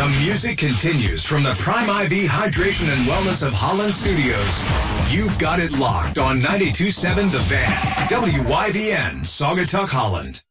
The music continues from the Prime IV Hydration and Wellness of Holland Studios. You've got it locked on 92.7 The Van, WYVN, Saugatuck, Holland.